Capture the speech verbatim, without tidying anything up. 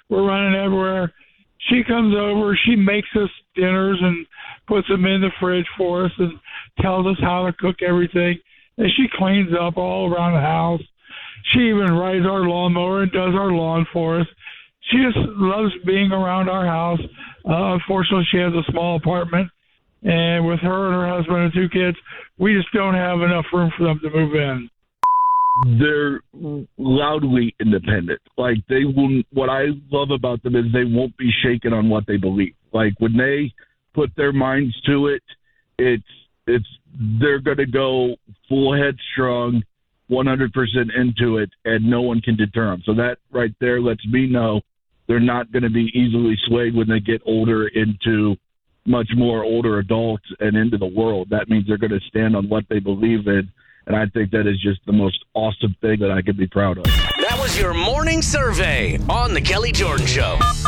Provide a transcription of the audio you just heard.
We're running everywhere. She comes over. She makes us dinners and puts them in the fridge for us and tells us how to cook everything. And she cleans up all around the house. She even rides our lawnmower and does our lawn for us. She just loves being around our house. Uh, unfortunately, she has a small apartment. And with her and her husband and two kids, we just don't have enough room for them to move in. They're loudly independent. Like, they will. What I love about them is they won't be shaken on what they believe. Like, when they put their minds to it, it's it's they're going to go full headstrong, one hundred percent into it, and no one can deter them. So that right there lets me know they're not going to be easily swayed when they get older into much more older adults and into the world. That means they're going to stand on what they believe in. And I think that is just the most awesome thing that I could be proud of. That was your morning survey on The Kelly Jordan Show.